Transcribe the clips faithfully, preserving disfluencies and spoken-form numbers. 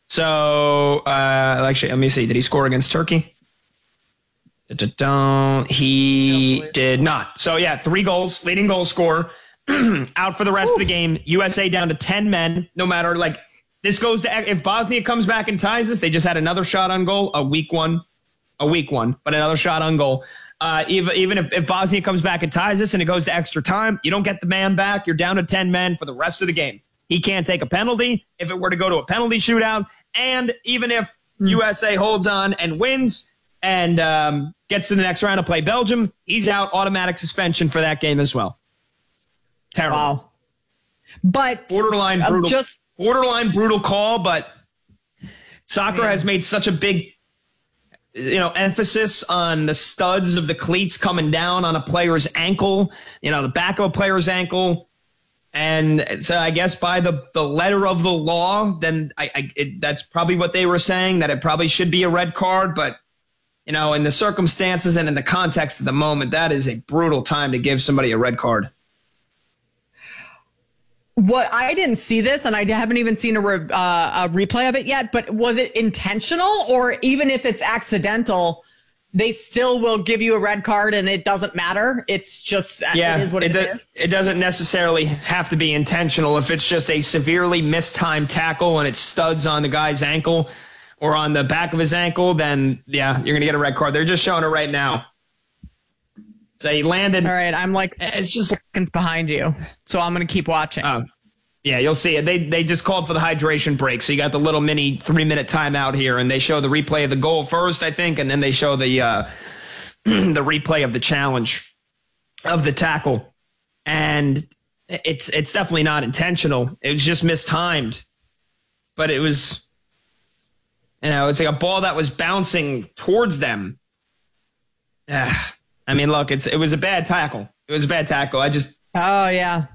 So, uh, actually, let me see. Did he score against Turkey? Don't. He did not. So, yeah, three goals, leading goal scorer, out for the rest Ooh. of the game. U S A down to ten men, no matter, like, this goes to, if Bosnia comes back and ties this, they just had another shot on goal, a weak one, a weak one, but another shot on goal. Uh, even even if, if Bosnia comes back and ties this and it goes to extra time, you don't get the man back. You're down to ten men for the rest of the game. He can't take a penalty if it were to go to a penalty shootout. And even if mm. U S A holds on and wins and um, gets to the next round to play Belgium, he's out, automatic suspension for that game as well. Terrible. Wow. But borderline brutal, just borderline brutal call, but soccer man. has made such a big you know, emphasis on the studs of the cleats coming down on a player's ankle, you know, the back of a player's ankle. And so I guess by the, the letter of the law, then I, I it, that's probably what they were saying, that it probably should be a red card. But, you know, in the circumstances and in the context of the moment, that is a brutal time to give somebody a red card. What I didn't see this, and I haven't even seen a, re, uh, a replay of it yet, but was it intentional, or even if it's accidental, they still will give you a red card and it doesn't matter? It's just, yeah, it is what it, it is. It doesn't necessarily have to be intentional. If it's just a severely mistimed tackle and it studs on the guy's ankle or on the back of his ankle, then yeah, you're going to get a red card. They're just showing it right now. So he landed. All right, I'm like it's just seconds behind you, so I'm going to keep watching. Uh, yeah, you'll see it. They they just called for the hydration break, so you got the little mini three minute timeout here, and they show the replay of the goal first, I think, and then they show the uh, the replay of the challenge of the tackle, and it's it's definitely not intentional. It was just mistimed, but it was, you know, it's like a ball that was bouncing towards them. Ah. I mean, look, it's it was a bad tackle. It was a bad tackle. I just oh yeah.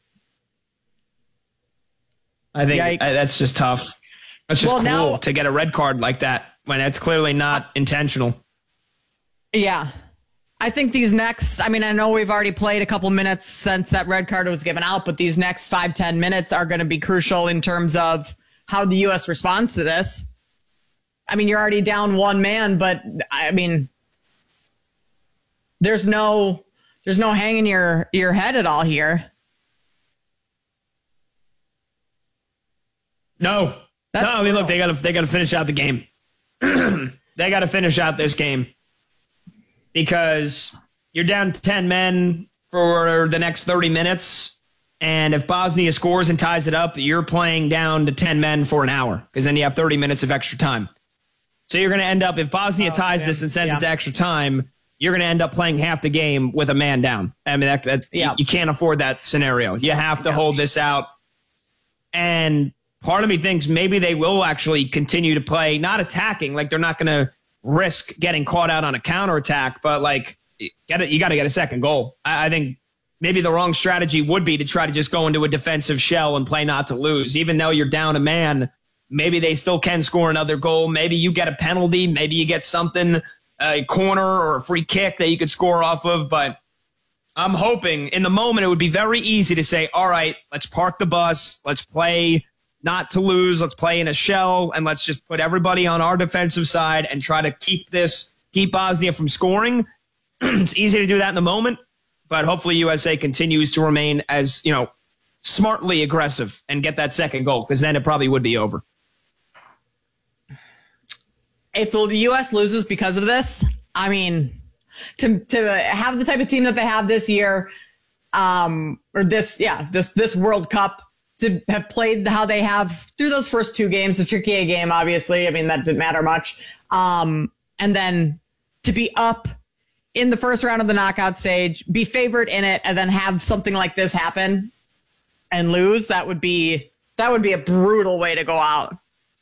I think I, that's just tough. That's just well, cool now, to get a red card like that when it's clearly not intentional. Yeah, I think these next. I mean, I know we've already played a couple minutes since that red card was given out, but these next five ten minutes are going to be crucial in terms of how the U S responds to this. I mean, you're already down one man, but I mean. There's no, there's no hanging your, your head at all here. No, That's no. I mean, look, they got to, they got to finish out the game. They got to finish out this game because you're down ten men for the next thirty minutes, and if Bosnia scores and ties it up, you're playing down to ten men for an hour because then you have thirty minutes of extra time. So you're going to end up if Bosnia oh, ties man. this and sends yeah. it to extra time. You're going to end up playing half the game with a man down. I mean, that, that's yeah. you, you can't afford that scenario. You have to yeah. hold this out. And part of me thinks maybe they will actually continue to play, not attacking, like they're not going to risk getting caught out on a counterattack, but like get it, you got to get a second goal. I, I think maybe the wrong strategy would be to try to just go into a defensive shell and play not to lose. Even though you're down a man, maybe they still can score another goal. Maybe you get a penalty. Maybe you get something, a corner or a free kick that you could score off of. But I'm hoping in the moment it would be very easy to say, all right, let's park the bus. Let's play not to lose. Let's play in a shell, and let's just put everybody on our defensive side and try to keep this, keep Bosnia from scoring. It's easy to do that in the moment, but hopefully U S A continues to remain as, you know, smartly aggressive and get that second goal, because then it probably would be over. If the U S loses because of this, I mean, to to have the type of team that they have this year, um, or this, yeah, this this World Cup, to have played how they have through those first two games, the Turkey game, obviously, I mean, that didn't matter much, um, and then to be up in the first round of the knockout stage, be favored in it, and then have something like this happen and lose, that would be that would be a brutal way to go out.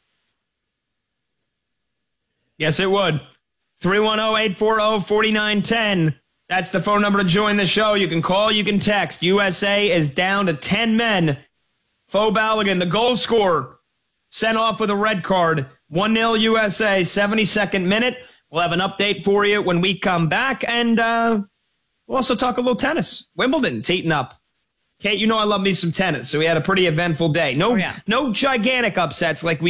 Yes, it would. three one zero, eight four zero, four nine one zero. That's the phone number to join the show. You can call, you can text. U S A is down to ten men. Fo Balogun, the goal scorer, sent off with a red card. one nil U S A, seventy-second minute. We'll have an update for you when we come back. And uh, we'll also talk a little tennis. Wimbledon's heating up. Kate, you know I love me some tennis, so we had a pretty eventful day. No, oh, yeah. no gigantic upsets like we